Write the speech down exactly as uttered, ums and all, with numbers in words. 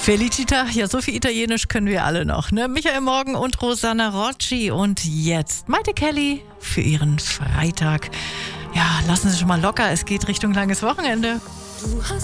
Felicita, ja, so viel Italienisch können wir alle noch, ne? Michael Morgen und Rosanna Rocci. Und jetzt Maite Kelly für ihren Freitag. Ja, lassen Sie schon mal locker, es geht Richtung langes Wochenende. Du hast